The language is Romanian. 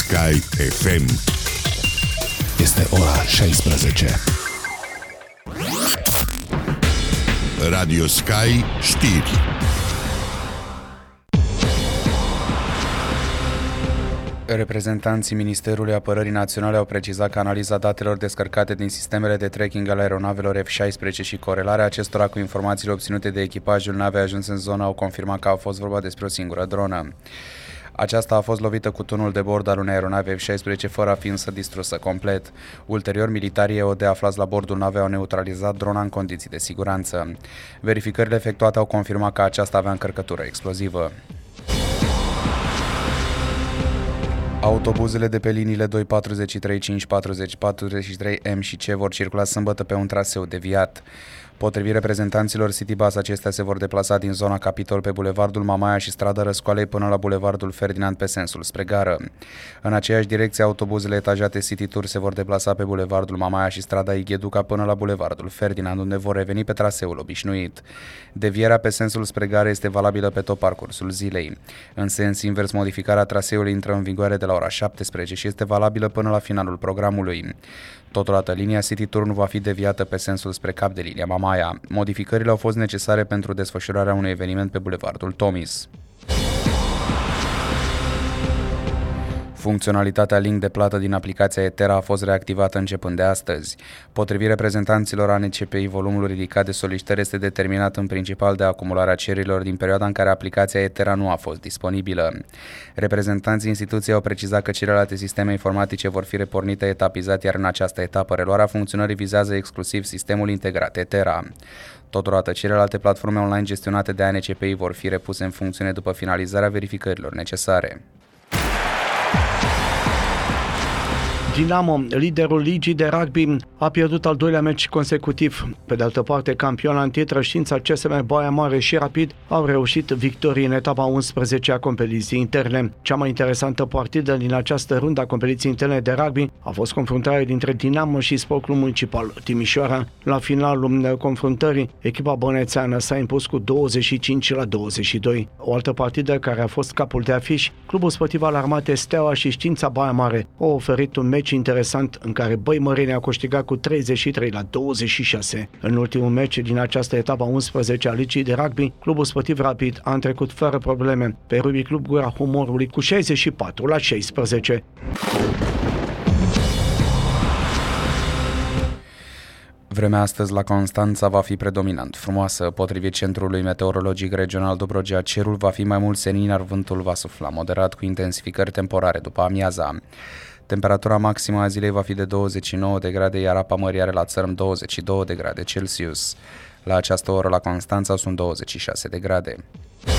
Sky FM. Este ora 16. Radio Sky știri. Reprezentanții Ministerului Apărării Naționale au precizat că analiza datelor descărcate din sistemele de tracking ale aeronavelor F-16 și corelarea acestora cu informațiile obținute de echipajul navei ajuns în zonă au confirmat că a fost vorba despre o singură dronă. Aceasta a fost lovită cu tunul de bord al unei aeronave F-16 fără a fi însă distrusă complet. Ulterior, militarii EOD aflați la bordul navei au neutralizat drona în condiții de siguranță. Verificările efectuate au confirmat că aceasta avea încărcătură explozivă. Autobuzele de pe liniile 243, 540, 43M și C vor circula sâmbătă pe un traseu deviat. Potrivit reprezentanților Citybus, acestea se vor deplasa din zona Capitol pe bulevardul Mamaia și strada Răscoalei până la bulevardul Ferdinand pe sensul spre gară. În aceeași direcție, autobuzele etajate City Tour se vor deplasa pe bulevardul Mamaia și strada Igheduca până la bulevardul Ferdinand, unde vor reveni pe traseul obișnuit. Devierea pe sensul spre gară este valabilă pe tot parcursul zilei. În sens invers, modificarea traseului intră în vigoare de la ora 17 și este valabilă până la finalul programului. Totodată, linia City Tour nu va fi deviată pe sensul spre cap de linia Mamaia. Modificările au fost necesare pentru desfășurarea unui eveniment pe bulevardul Tomis. Funcționalitatea link de plată din aplicația Etera a fost reactivată începând de astăzi. Potrivit reprezentanților ANCPI, volumul ridicat de solicitări este determinat în principal de acumularea cererilor din perioada în care aplicația Etera nu a fost disponibilă. Reprezentanții instituției au precizat că celelalte sisteme informatice vor fi repornite etapizat, iar în această etapă reluarea funcționării vizează exclusiv sistemul integrat Etera. Totodată, celelalte platforme online gestionate de ANCPI vor fi repuse în funcțiune după finalizarea verificărilor necesare. Dinamo, liderul ligii de rugby, a pierdut al doilea meci consecutiv. Pe de altă parte, campioana în titră, Știința, CSM, Baia Mare și Rapid au reușit victorii în etapa 11 a competiției interne. Cea mai interesantă partidă din această rundă a competiției interne de rugby a fost confruntarea dintre Dinamo și Sport Club Municipal Timișoara. La finalul confruntării, echipa bănețeană s-a impus cu 25-22. O altă partidă care a fost capul de afiș, Clubul Sportiv al Armatei Steaua și Știința Baia Mare au oferit un meci interesant în care Băimăreni a câștigat cu 33-26. În ultimul meci din această etapă 11 a ligii de rugby, Clubul Sportiv Rapid a trecut fără probleme pe Rugby Club Gura Humorului cu 64-16. Vremea astăzi la Constanța va fi predominant frumoasă. Potrivit Centrului Meteorologic Regional Dobrogea, cerul va fi mai mult senin, iar vântul va sufla moderat cu intensificări temporare după amiaza. Temperatura maximă a zilei va fi de 29 de grade, iar apa mării are la țărm 22 de grade Celsius. La această oră la Constanța sunt 26 de grade.